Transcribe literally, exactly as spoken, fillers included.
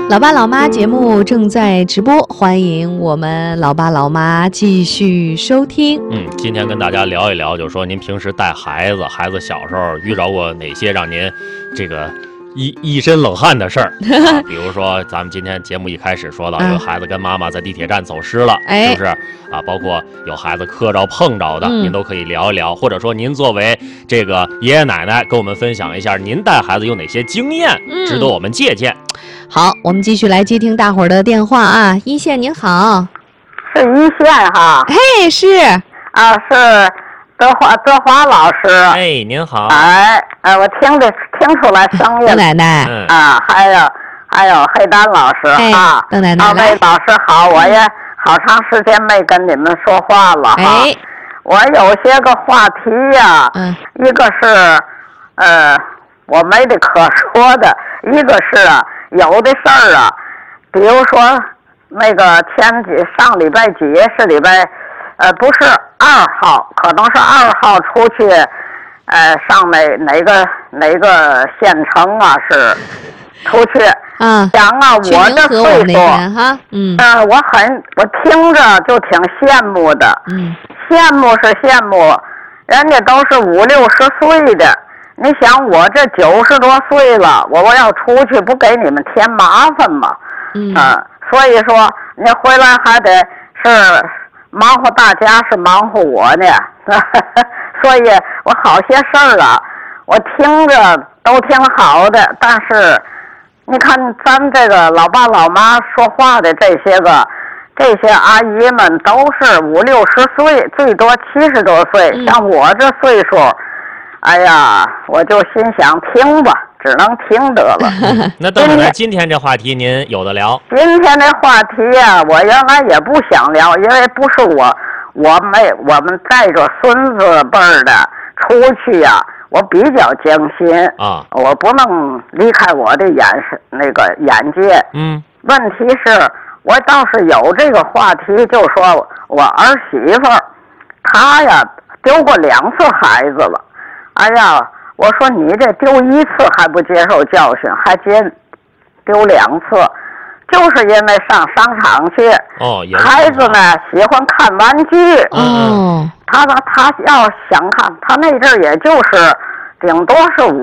老爸老妈节目正在直播，欢迎我们老爸老妈继续收听。 嗯，今天跟大家聊一聊，就是说您平时带孩子，孩子小时候遇着过哪些让您这个一一身冷汗的事儿、啊？比如说，咱们今天节目一开始说到，有孩子跟妈妈在地铁站走失了， 哎、 是不是啊？包括有孩子磕着碰着的、嗯，您都可以聊一聊。或者说，您作为这个爷爷奶奶，跟我们分享一下您带孩子有哪些经验，值得我们借鉴。嗯、 好，我们继续来接听大伙儿的电话啊！一线您好， 是一线哈？ 嘿，是啊，是。德华，德华老师， 哎，您好， 哎，哎，我听得听出来声音， 邓奶奶， 啊，还有还有黑丹老师、 哎、 啊， 邓奶奶， 二位老师好，我也好长时间没跟你们说话了哈， 哎， 我有些个话题呀、啊， 嗯， 一个是呃我没得可说的，一个是啊有的事儿啊，比如说那个前几上礼拜几是礼拜。呃，不是二号，可能是二号出去，呃，上哪哪个哪个县城啊？是出去啊？ 想啊，我这岁数哈，嗯， 呃，我很我听着就挺羡慕的， 嗯， 羡慕是羡慕，人家都是五六十岁的，你想我这九十多岁了，我我要出去不给你们添麻烦吗？ 嗯， 呃、所以说你回来还得是。忙活大家是忙活我呢，所以我好些事儿啊，我听着都挺好的，但是你看咱这个老爸老妈说话的这些个这些阿姨们都是五六十岁，最多七十多岁、嗯、像我这岁数，哎呀，我就心想听吧，只能听得了。 那邓奶奶，今天这话题您有的聊？ 今天这话题呀、啊，我原来也不想聊，因为不是我，我没我们带着孙子辈儿的出去呀、啊，我比较艰辛啊， 我不能离开我的眼视那个眼界。 嗯， 问题是，我倒是有这个话题，就说我儿媳妇儿，她呀丢过两次孩子了，哎呀。我说你这丢一次还不接受教训，还接丢两次，就是因为上商场去。 哦， 孩子呢喜欢看玩具。 哦， 他呢他要想看，他那阵儿也就是顶多是五